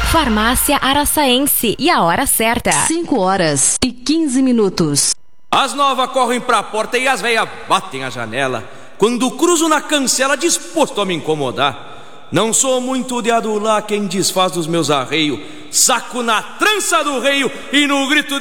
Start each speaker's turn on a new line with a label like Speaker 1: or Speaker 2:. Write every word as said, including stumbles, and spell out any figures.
Speaker 1: Farmácia Araçaense e a hora certa.
Speaker 2: cinco horas e quinze minutos.
Speaker 3: As novas correm pra porta e as velhas batem a janela quando cruzo na cancela disposto a me incomodar. Não sou muito de adular quem desfaz dos meus arreios, saco na trança do reio e no grito de